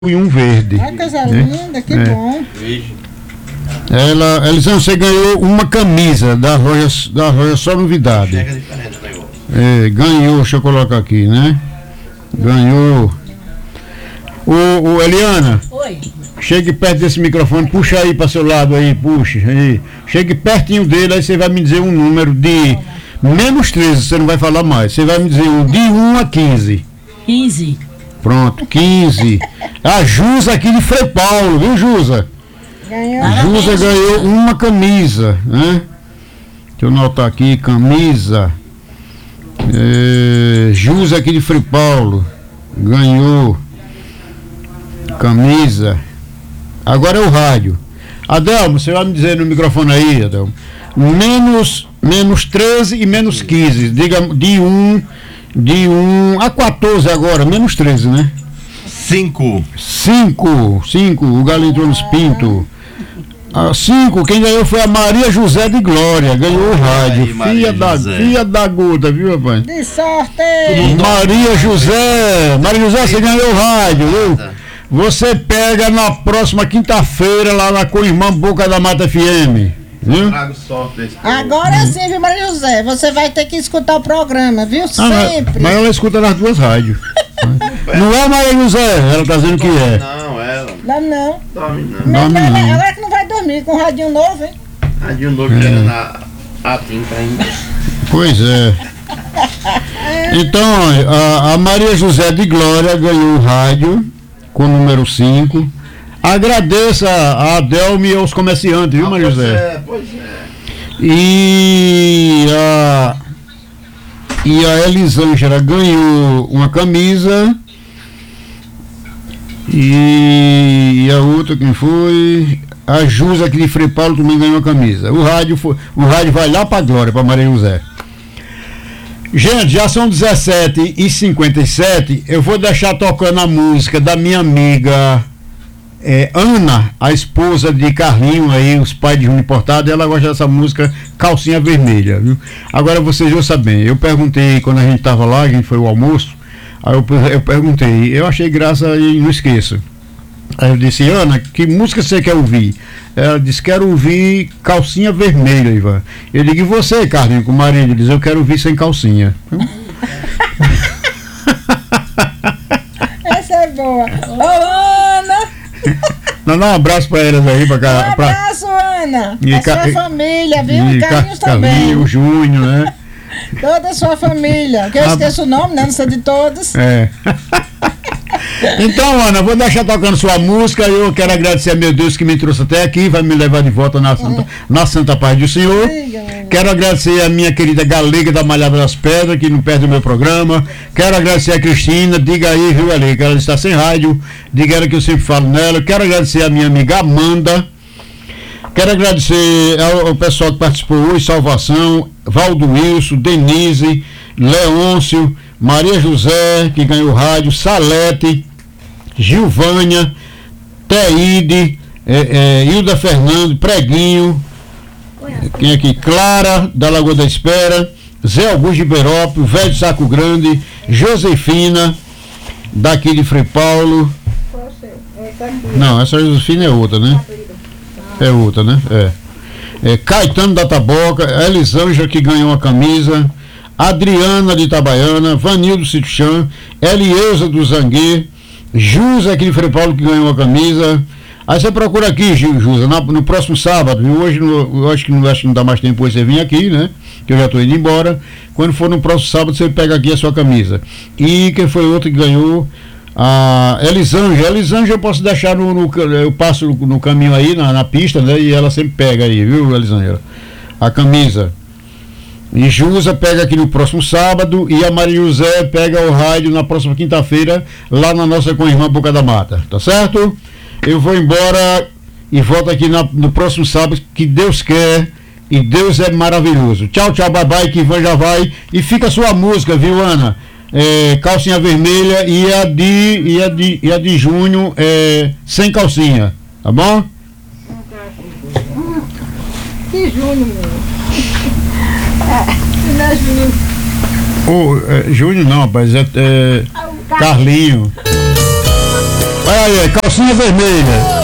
e um verde. Ai, coisa linda, que bom. Elisão, você ganhou uma camisa da loja Só Novidade. Ganhou, deixa eu colocar aqui, né? Ganhou. Ô Eliana. Oi. Chegue perto desse microfone, puxa aí para seu lado aí, puxa aí. Chegue pertinho dele, aí você vai me dizer um número de menos 13, você não vai falar mais. Você vai me dizer um de 1 a 15. 15. Pronto, 15. A Jusa aqui de Frei Paulo, viu, Jusa? Ganhou. Jusa ganhou uma camisa, né? Deixa eu anotar aqui, camisa. Jusa aqui de Frei Paulo ganhou camisa. Agora é o rádio. Adelmo, você vai me dizer no microfone aí, Adelmo. Menos 13 e menos 15. Diga de 1 a 14 agora, menos 13, né? 5, o Galinho entrou nos Pinto. 5, quem ganhou foi a Maria José de Glória, ganhou o rádio. Filha da Guda, viu, rapaz? De sorte! Maria José, você ganhou o rádio, viu? Você pega na próxima quinta-feira lá na Coirmã Boca da Mata FM. Viu? Agora sim, viu, Maria José? Você vai ter que escutar o programa, viu? Sempre. Mas ela escuta nas duas rádios. Não é, Maria José? Ela tá dizendo que é. Não, ela. Não. Dorme não. Dorme não. Ela é que não vai dormir com um radinho novo, hein? Radinho novo pegando a tinta ainda. Pois é. Então, a Maria José de Glória ganhou o rádio com o número 5. Agradeça a Adelme e aos comerciantes, viu, Maria José? Pois é. E a Elisângela ganhou uma camisa. E a outra, quem foi? A Jusa aqui de Frei Paulo também ganhou uma camisa. O rádio vai lá pra Glória, pra Maria José. Gente, já são 17h57. Eu vou deixar tocando a música da minha amiga Ana, a esposa de Carlinho aí, os pais de Júnior Portado. Ela gosta dessa música Calcinha Vermelha, viu? Agora vocês ouçam bem. Eu perguntei quando a gente tava lá, a gente foi ao almoço. Aí eu perguntei, eu achei graça e não esqueço. Aí eu disse, Ana, que música você quer ouvir? Ela disse, quero ouvir Calcinha Vermelha, Ivan. Eu digo, e você, Carlinho, com o marido? Ele diz, eu quero ouvir sem calcinha. Essa é boa. Ô, Ana! Não, dá um abraço pra elas aí, pra cá. Um abraço, Ana! A sua família, viu? E Carlinhos também. Carlinhos, Júnior, né? Toda a sua família. Que eu esqueço o nome, né? Não sei de todos. Então, Ana, vou deixar tocando sua música. Eu quero agradecer a meu Deus que me trouxe até aqui, vai me levar de volta na Santa Paz do Senhor. Quero agradecer a minha querida Galega da Malhada das Pedras, que não perde o meu programa. Quero agradecer a Cristina, diga aí, viu, ali, que ela está sem rádio, diga ela que eu sempre falo nela. Quero agradecer a minha amiga Amanda. Quero agradecer ao pessoal que participou hoje, Salvação, Valdo Wilson, Denise, Leôncio, Maria José, que ganhou o rádio, Salete, Gilvânia, Teide, Hilda Fernando, Preguinho, quem aqui? Clara, da Lagoa da Espera, Zé Augusto de Berópio, Velho Saco Grande, Josefina, daqui de Frei Paulo. Não, essa Josefina é outra, né? É outra, né? Caetano da Taboca, Elisângela, que ganhou uma camisa, Adriana de Itabaiana, Vanildo Sitchan, Elieusa do Zanguê, Jusa aqui de Frei Paulo, que ganhou uma camisa. Aí você procura aqui, Jusa, no próximo sábado, viu? Hoje eu acho que não dá mais tempo hoje você vir aqui, né? Que eu já estou indo embora. Quando for no próximo sábado, você pega aqui a sua camisa. E quem foi outro que ganhou? A Elisângela eu posso deixar eu passo no caminho aí, na pista, né? E ela sempre pega aí, viu, Elisângela? A camisa. E Jusa pega aqui no próximo sábado e a Maria José pega o rádio na próxima quinta-feira, lá na nossa Coirmã Boca da Mata, tá certo? Eu vou embora e volto aqui no próximo sábado, que Deus quer e Deus é maravilhoso. Tchau, bye bye, que Ivan já vai. E fica a sua música, viu, Ana? Calcinha Vermelha e a de Júnior sem calcinha, tá bom? Que Júnior, meu. Não é Júnior. Júnior não, rapaz, Carlinho. Vai praia, calcinha vermelha.